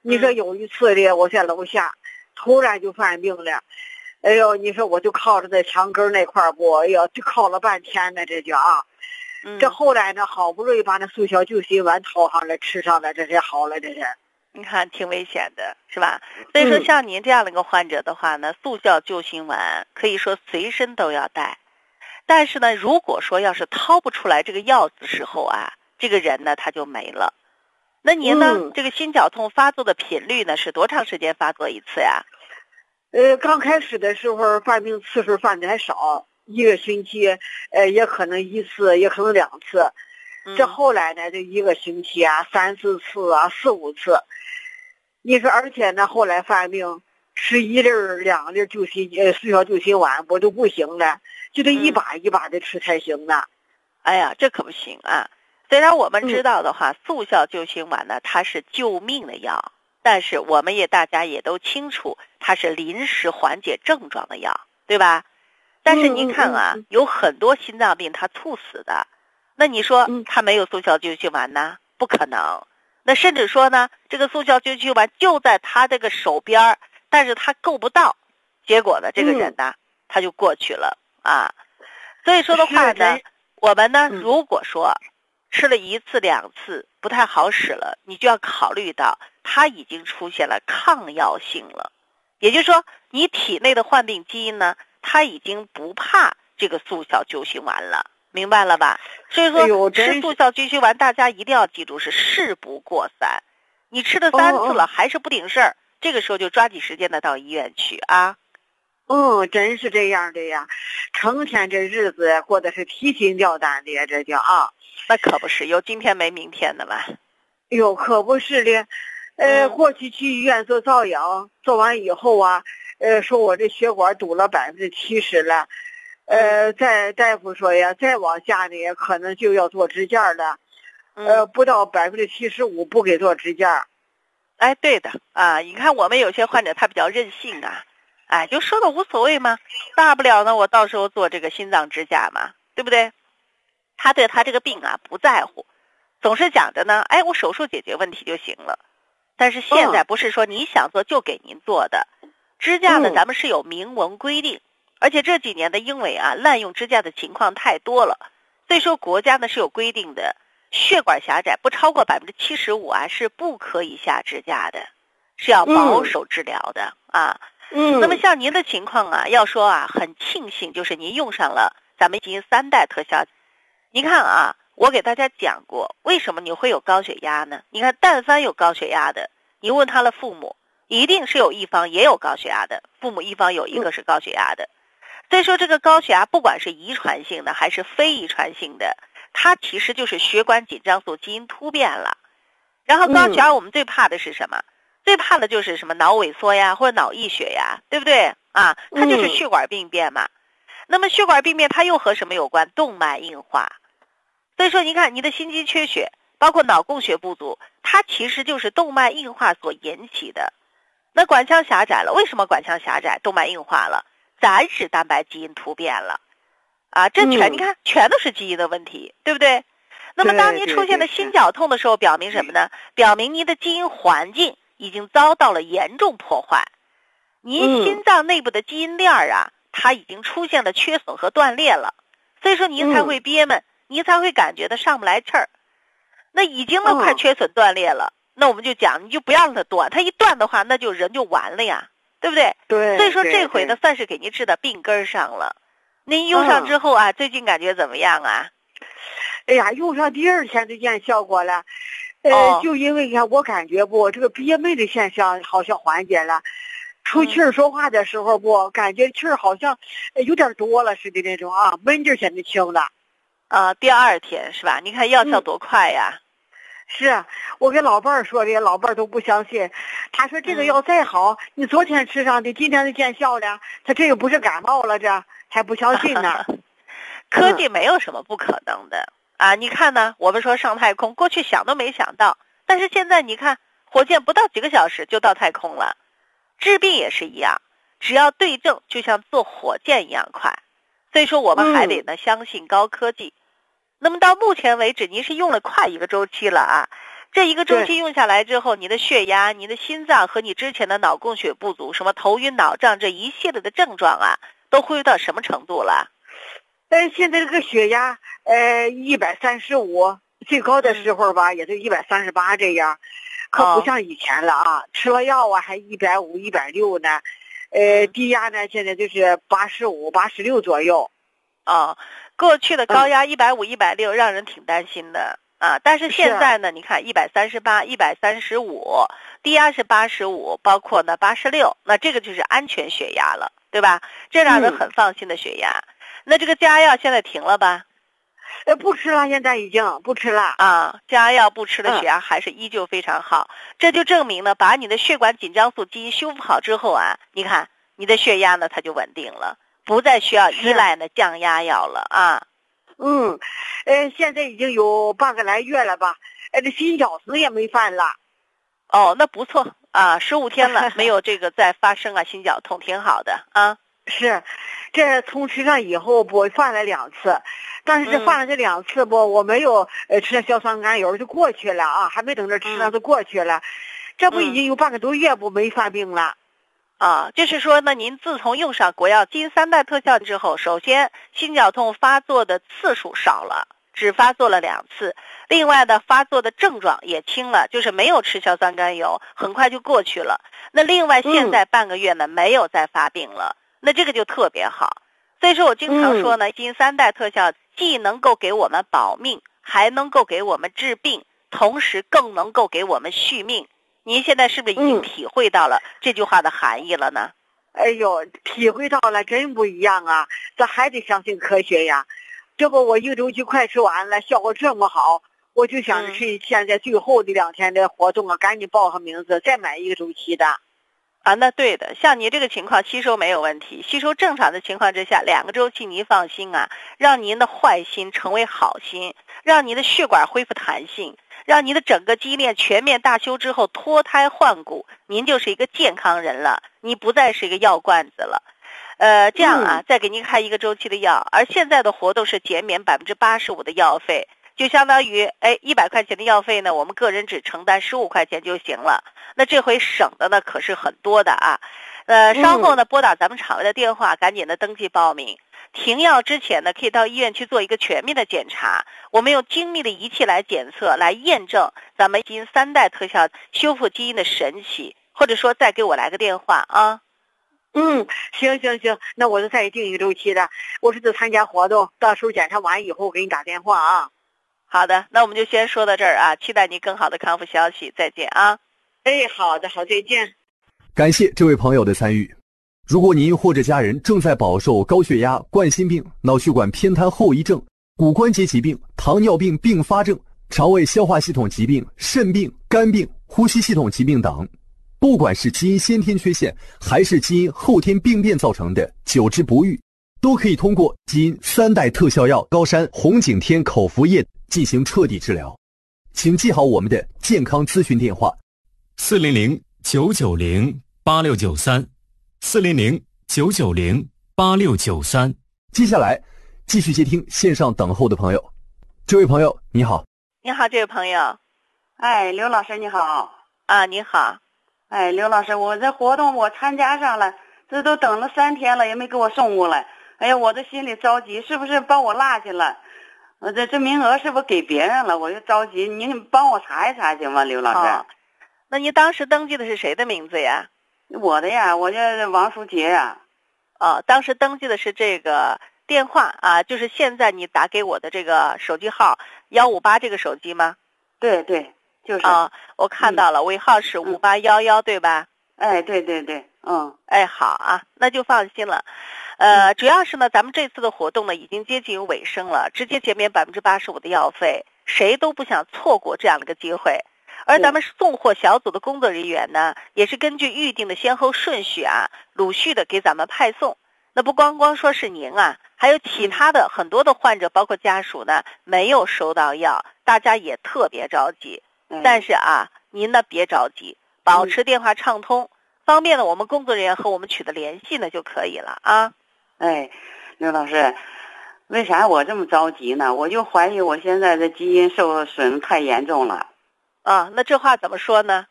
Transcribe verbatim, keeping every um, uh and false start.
你说有一次的，我在楼下突然就犯病了，哎呦，你说我就靠着在墙根那块儿不，哎呦，就靠了半天呢，这就啊。 嗯， 这后来呢，好不容易把那速效救心丸掏上来吃上了，这才好了，这是。 你看挺危险的，是吧？所以说像您这样的一个患者的话呢，速效救心丸可以说随身都要带。但是呢，如果说要是掏不出来这个药的时候啊，这个人呢他就没了。那您呢， 嗯、 这个心绞痛发作的频率呢是多长时间发作一次呀？ 呃，刚开始的时候犯病次数犯的还少，一个星期，呃，也可能一次，也可能两次。 嗯、 这后来呢，这一个星期啊，三四次啊，四五次。你说，而且呢，后来犯病吃一粒儿、两粒救心呃速效救心丸，我都不行了，就得一把一把的吃才行呢。 哎呀，这可不行啊！虽然我们知道的话，嗯、速效救心丸呢，它是救命的药，但是我们也大家也都清楚，它是临时缓解症状的药，对吧？但是您看啊， 嗯嗯嗯、 有很多心脏病它猝死的，那你说它没有速效救心丸呢？不可能。那甚至说呢，这个速效救心丸就在他这个手边，但是他够不到，结果呢，这个人呢，嗯、他就过去了啊。所以说的话呢，我们呢，如果说吃了一次两次不太好使了，你就要考虑到它已经出现了抗药性了，也就是说，你体内的患病基因呢，它已经不怕这个速效救心丸了。明白了吧？所以说吃速效救心丸，大家一定要记住是事不过三。你吃了三次了，还是不顶事儿，这个时候就抓紧时间的到医院去啊。 嗯，真是这样的呀，成天这日子过得是提心吊胆的呀，这叫啊。 那可不是，有今天没明天的吧？ 哟，可不是的。呃，嗯、过去去医院做造影，做完以后啊，呃，说我这血管堵了百分之七十了。呃，再大夫说呀，再往下呢，可能就要做支架了。呃，不到百分之七十五不给做支架。 哎，对的啊，你看我们有些患者他比较任性啊，哎，就说的无所谓嘛，大不了呢我到时候做这个心脏支架嘛，对不对？他对他这个病啊不在乎，总是讲着呢，哎，我手术解决问题就行了。但是现在不是说你想做就给您做的，支架呢咱们是有明文规定。而且这几年的因为啊滥用支架的情况太多了，所以说国家呢是有规定的，血管狭窄不超过百分之七十五啊是不可以下支架的，是要保守治疗的、嗯、啊。嗯。那么像您的情况啊，要说啊很庆幸就是您用上了咱们基因三代特效。您看啊，我给大家讲过为什么你会有高血压呢？你看但凡有高血压的，你问他的父母，一定是有一方也有高血压的，父母一方有一个是高血压的。所以说这个高血压不管是遗传性的还是非遗传性的，它其实就是血管紧张素基因突变了。然后高血压我们最怕的是什么？嗯、最怕的就是什么脑萎缩呀或者脑溢血呀，对不对啊？它就是血管病变嘛。嗯、那么血管病变它又和什么有关？动脉硬化。所以说你看你的心肌缺血包括脑供血不足，它其实就是动脉硬化所引起的。那管腔狭窄了，为什么管腔狭窄动脉硬化了？咱是蛋白基因突变了啊，这全、嗯、你看全都是基因的问题，对不对？那么当您出现了心绞痛的时候，表明什么呢？表明您的基因环境已经遭到了严重破坏，您心脏内部的基因链啊、嗯、它已经出现了缺损和断裂了，所以说您才会憋闷、嗯、您才会感觉到上不来气儿。那已经都快缺损断裂了、嗯、那我们就讲你就不要让它断，它一断的话那就人就完了呀，对不对？ 对。 所以说这回呢算是给您治到病根上了。您用上之后啊、嗯、最近感觉怎么样啊？ 哎呀，用上第二天就见效果了。呃、哦、就因为看我感觉不这个憋闷的现象好像缓解了，出气儿说话的时候不、嗯、感觉气儿好像有点多了似的那种啊，闷劲儿现在轻了。 啊，第二天是吧？你看药效多快呀！ 嗯、是我给老伴儿说的，老伴儿都不相信。他说这个药再好、嗯、你昨天吃上的今天就见效了，他这个不是感冒了，这还不相信呢。 科技没有什么不可能的、嗯、啊！你看呢，我们说上太空过去想都没想到，但是现在你看火箭不到几个小时就到太空了。治病也是一样，只要对症就像坐火箭一样快，所以说我们还得呢、嗯、相信高科技。那么到目前为止您是用了快一个周期了啊， 这一个周期用下来之后，你的血压、你的心脏和你之前的脑供血不足，什么头晕脑胀这一系列的症状啊，都恢复到什么程度了？ 呃，现在这个血压，呃，一百三十五，最高的时候吧，嗯、也就一百三十八这样，可不像以前了啊。哦、吃了药啊，还一百五、一百六呢。呃，低压呢，现在就是八十五、八十六左右。 哦，过去的高压一百五、一百六，让人挺担心的。啊，但是现在呢，你看一百三十八、一百三十五，低压是八十五，包括呢八十六，那这个就是安全血压了，对吧？这让人很放心的血压。嗯、那这个降压药现在停了吧？ 呃，不吃了，现在已经不吃了。 啊，降压药不吃的血压还是依旧非常好，嗯、这就证明呢，把你的血管紧张素基因修复好之后啊，你看你的血压呢它就稳定了，不再需要依赖呢降压药了啊。 嗯，呃，现在已经有半个来月了吧？呃，这心绞疼也没犯了。 哦，那不错啊，十五天了，没有这个再发生啊心绞痛，挺好的啊。 是，这从吃上以后不犯了两次，但是这犯了这两次不，嗯、我没有呃吃了硝酸甘油就过去了啊，还没等着吃呢就过去了，嗯、这不已经有半个多月不没犯病了。 啊，就是说呢，您自从用上国药基因三代特效之后，首先心绞痛发作的次数少了，只发作了两次。另外呢，发作的症状也轻了，就是没有吃硝酸甘油，很快就过去了。那另外现在半个月呢，嗯、没有再发病了，那这个就特别好。所以说我经常说呢，嗯、基因三代特效既能够给我们保命，还能够给我们治病，同时更能够给我们续命。您现在是不是已经体会到了这句话的含义了呢？ 嗯、哎呦，体会到了，真不一样啊！这还得相信科学呀。这不，我一个周期快吃完了，效果这么好，我就想着趁现在最后的两天的活动啊，嗯、赶紧报上名字，再买一个周期的。 啊，那对的，像你这个情况吸收没有问题，吸收正常的情况之下，两个周期您放心啊，让您的坏心成为好心，让您的血管恢复弹性，让您的整个肌链全面大修之后脱胎换骨，您就是一个健康人了，你不再是一个药罐子了。呃，这样啊，嗯、再给您开一个周期的药，而现在的活动是减免百分之八十五的药费。就相当于，哎，一百块钱的药费呢，我们个人只承担十五块钱就行了。那这回省的呢可是很多的啊。呃，稍后呢拨打咱们厂位的电话，赶紧的登记报名。停药之前呢，可以到医院去做一个全面的检查。我们用精密的仪器来检测，来验证咱们基因三代特效修复基因的神奇。或者说，再给我来个电话啊。 嗯，行行行，那我就再定一个周期的。我是在参加活动，到时候检查完以后我给你打电话啊。 好的，那我们就先说到这儿啊，期待您更好的康复消息，再见啊。 哎，好的，好，再见。 感谢这位朋友的参与。如果您或者家人正在饱受高血压、冠心病、脑血管偏瘫后遗症、骨关节疾病、糖尿病并发症、肠胃消化系统疾病、肾病、肝病、呼吸系统疾病等，不管是基因先天缺陷还是基因后天病变造成的久治不愈，都可以通过基因三代特效药高山红景天口服液进行彻底治疗。请记好我们的健康咨询电话： 四零零九九零八六九三，四零零九九零八六九三。 接下来继续接听线上等候的朋友。这位朋友你好。 你好，这位朋友。 哎，刘老师你好。 啊，你好。 哎，刘老师，我这活动我参加上了，这都等了三天了，也没给我送过来。哎呀，我这心里着急，是不是把我落下了？我这这名额是不是给别人了？我就着急，您帮我查一查行吗，刘老师？ 哦，那您当时登记的是谁的名字呀？ 我的呀，我叫王淑杰呀。 哦，当时登记的是这个电话啊，就是现在你打给我的这个手机号幺五八这个手机吗？ 对对，就是。 啊、哦，我看到了，嗯、尾号是五八幺幺，对吧？ 哎，对对对，嗯， 哎，好啊，那就放心了。呃，主要是呢，咱们这次的活动呢已经接近尾声了，直接减免百分之八十五的药费，谁都不想错过这样的一个机会。而咱们送货小组的工作人员呢，也是根据预定的先后顺序啊，陆续的给咱们派送。那不光光说是您啊，还有其他的很多的患者，包括家属呢，没有收到药，大家也特别着急。但是啊，您呢别着急，保持电话畅通，方便了我们工作人员和我们取得联系呢就可以了啊。 哎，刘老师，为啥我这么着急呢？我就怀疑我现在的基因受损太严重了。 啊，那这话怎么说呢？